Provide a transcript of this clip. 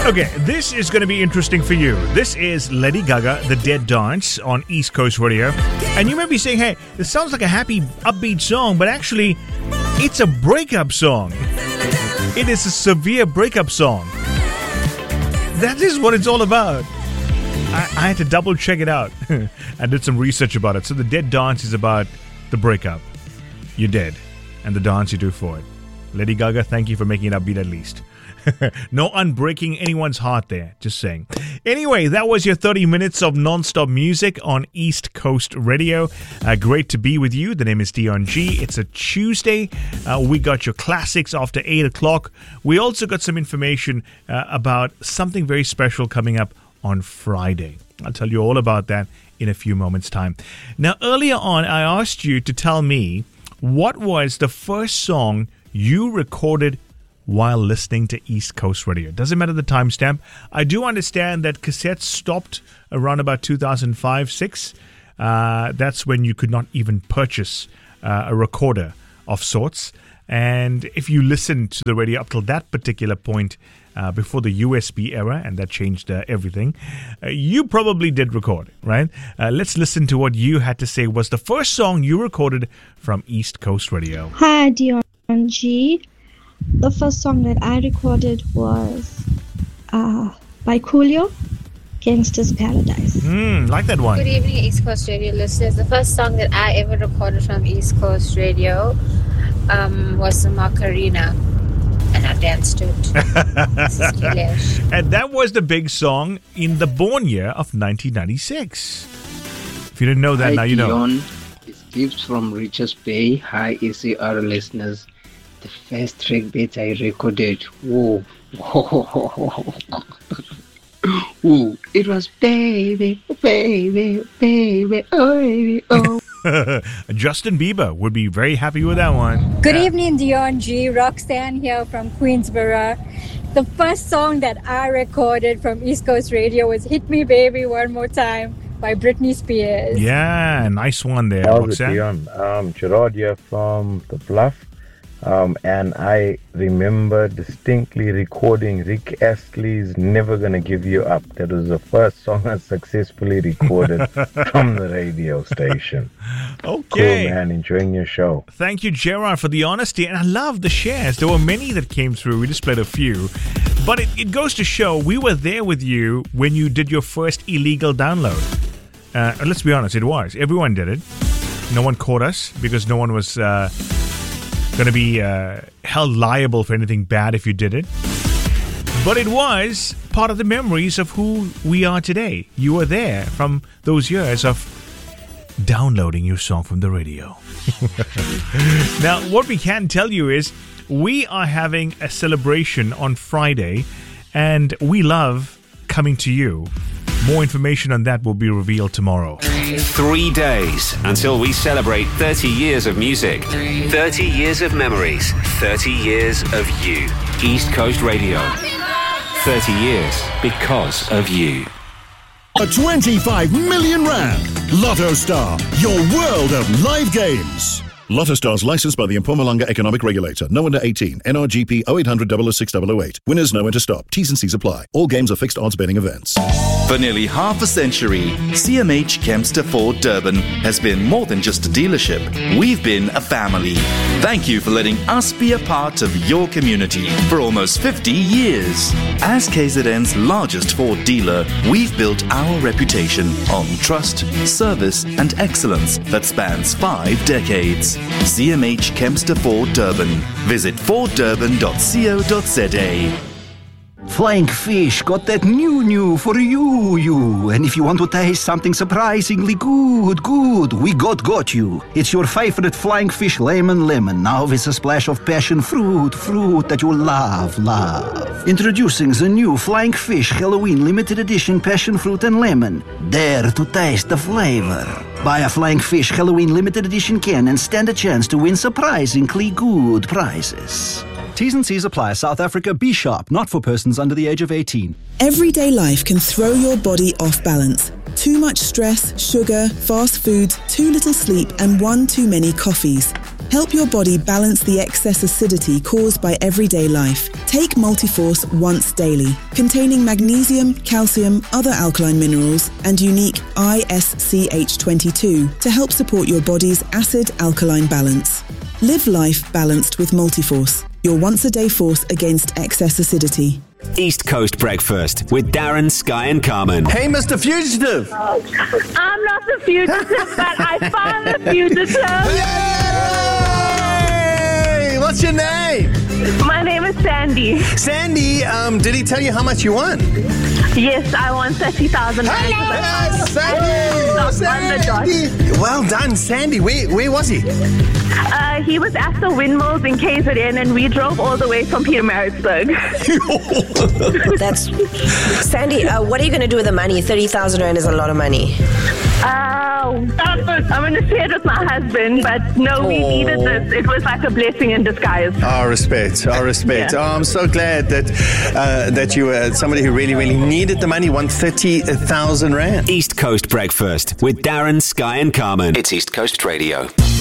Okay, this is going to be interesting for you. This is Lady Gaga, The Dead Dance on East Coast Radio. And you may be saying, hey, this sounds like a happy, upbeat song, but actually, it's a breakup song. It is a severe breakup song. That is what it's all about. I had to double check it out. I did some research about it. So The Dead Dance is about the breakup. You're dead. And the dance you do for it. Lady Gaga, thank you for making it upbeat at least. No unbreaking anyone's heart there. Just saying. Anyway, that was your 30 minutes of non-stop music on East Coast Radio. Great to be with you. The name is Dion G. It's a Tuesday. We got your classics after 8 o'clock. We also got some information about something very special coming up on Friday. I'll tell you all about that in a few moments' time. Now, earlier on, I asked you to tell me what was the first song you recorded while listening to East Coast Radio. Doesn't matter the timestamp. I do understand that cassettes stopped around about 2005-06. That's when you could not even purchase a recorder of sorts. And if you listened to the radio up till that particular point, before the USB era, and that changed everything, you probably did record, right? Let's listen to what you had to say was the first song you recorded from East Coast Radio. Hi, Dion G. The first song that I recorded was by Coolio, Gangsta's Paradise. Like that one. Good evening, East Coast Radio listeners. The first song that I ever recorded from East Coast Radio was the Macarena, and I danced to it. This is Kilesh. And that was the big song in the born year of 1996. If you didn't know that, Hi, now you know. Dion. It's Gibbs from Richards Bay. Hi, ECR listeners. The first track that I recorded, whoa, ooh, it was baby, baby, baby, oh, baby, oh. Justin Bieber would be very happy with that one. Good evening, Dion G. Roxanne here from Queensborough. The first song that I recorded from East Coast Radio was Hit Me Baby One More Time by Britney Spears. Yeah, nice one there, How's it, Roxanne. Dion? Gerard here from The Bluff. And I remember distinctly recording Rick Astley's Never Gonna Give You Up. That was the first song I successfully recorded from the radio station. Okay. Cool, man. Enjoying your show. Thank you, Gerard, for the honesty. And I love the shares. There were many that came through. We just played a few. But it goes to show we were there with you when you did your first illegal download. Let's be honest, it was. Everyone did it. No one caught us because no one was going to be held liable for anything bad if you did it. But it was part of the memories of who we are today. You were there from those years of downloading your song from the radio. Now, what we can tell you is we are having a celebration on Friday, and we love coming to you. More information on that will be revealed tomorrow. 3 days until we celebrate 30 years of music, 30 years of memories, 30 years of you. East Coast Radio. 30 years because of you. A 25 million rand Lotto Star, your world of live games. Lotto Stars licensed by the Mpumalanga Economic Regulator. No under 18. NRGP 0800 006 008. Winners know when to stop. T's and C's apply. All games are fixed odds betting events. For nearly half a century, CMH Kempster Ford Durban has been more than just a dealership. We've been a family. Thank you for letting us be a part of your community for almost 50 years. As KZN's largest Ford dealer, we've built our reputation on trust, service, and excellence that spans 5 decades. CMH Kempster Ford Durban. Visit forddurban.co.za. Flying Fish got that new for you. And if you want to taste something surprisingly good, we got you. It's your favorite Flying Fish lemon, now with a splash of passion fruit that you love. Introducing the new Flying Fish Halloween limited edition passion fruit and lemon. Dare to taste the flavor. Buy a Flying Fish Halloween limited edition can and stand a chance to win surprisingly good prizes. T's and C's apply. South Africa, be sharp, not for persons under the age of 18. Everyday life can throw your body off balance. Too much stress, sugar, fast food, too little sleep, and one too many coffees. Help your body balance the excess acidity caused by everyday life. Take Multiforce once daily, containing magnesium, calcium, other alkaline minerals, and unique ISCH22 to help support your body's acid-alkaline balance. Live life balanced with Multiforce, your once-a-day force against excess acidity. East Coast Breakfast with Darren, Sky and Carmen. Hey, Mr. Fugitive! I'm not the fugitive, but I found the fugitive. Yay! What's your name? My name is Sandy. Sandy, did he tell you how much you won? Yes, I won 30,000. Yes, Sandy! Well done, Sandy. Where was he? He was at the windmills in KZN, and we drove all the way from Pietermaritzburg. That's Sandy. What are you going to do with the money? 30,000 rand is a lot of money. I'm going to share it with my husband, but no, we needed this. It was like a blessing in disguise. Our respect. Yeah. Oh, I'm so glad that you were somebody who really, really needed the money, won 30,000 rand. East Coast Breakfast with Darren, Sky and Carmen. It's East Coast Radio.